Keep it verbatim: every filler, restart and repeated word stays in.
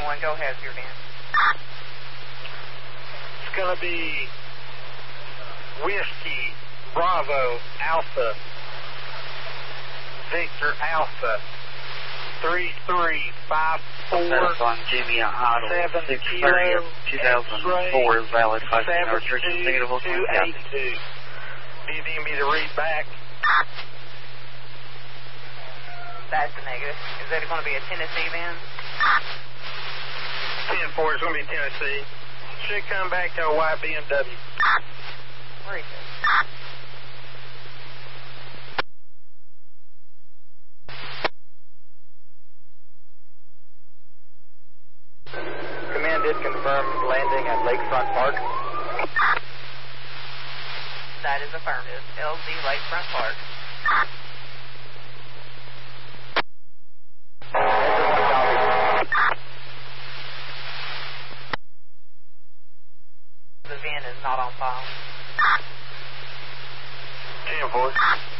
one, go ahead with your van. It's going to be Whiskey, Bravo, Alpha, Victor Alpha, three three five four, on Jimmy Idle, seven six thirty kilo, of two thousand four is valid, five seven restrictions, two negative, two eight two. Do you need me to read back? That's a negative. Is that going to be a Tennessee van? ten four, it's going to be Tennessee. Should come back to a white B M W. Where is it? Command did confirm landing at Lakefront Park. That is affirmative. L Z Lakefront Park. The van is not on file. ten four.